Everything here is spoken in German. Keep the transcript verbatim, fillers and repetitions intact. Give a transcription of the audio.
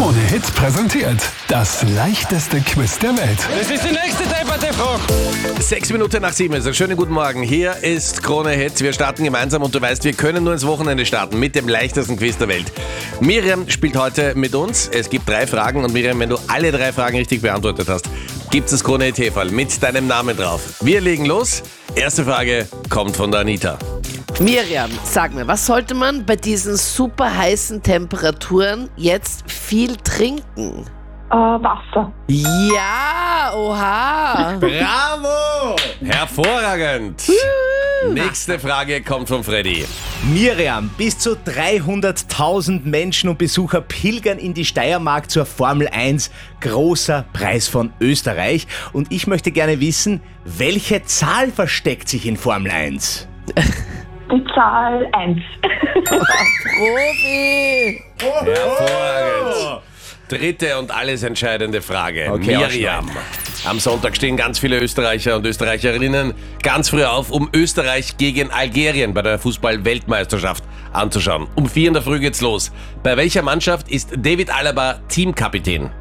Krone-Hit präsentiert das leichteste Quiz der Welt. Das ist die nächste depperte Frage. Sechs Minuten nach sieben ist es. Schönen guten Morgen. Hier ist Krone-Hit. Wir starten gemeinsam und du weißt, wir können nur ins Wochenende starten mit dem leichtesten Quiz der Welt. Miriam spielt heute mit uns. Es gibt drei Fragen und Miriam, wenn du alle drei Fragen richtig beantwortet hast, gibt es das Krone-Hit-Häferl mit deinem Namen drauf. Wir legen los. Erste Frage kommt von der Anita. Miriam, sag mir, was sollte man bei diesen super heißen Temperaturen jetzt viel trinken? Äh, Wasser. Ja, oha. Bravo! Hervorragend. Nächste Frage kommt von Freddy. Miriam, bis zu dreihunderttausend Menschen und Besucher pilgern in die Steiermark zur Formel eins. Großer Preis von Österreich. Und ich möchte gerne wissen, welche Zahl versteckt sich in Formel eins? Die Zahl eins. Profi. Hervorragend. Dritte und alles entscheidende Frage. Okay, Miriam. Am Sonntag stehen ganz viele Österreicher und Österreicherinnen ganz früh auf, um Österreich gegen Algerien bei der Fußball-Weltmeisterschaft anzuschauen. Um vier in der Früh geht's los. Bei welcher Mannschaft ist David Alaba Teamkapitän?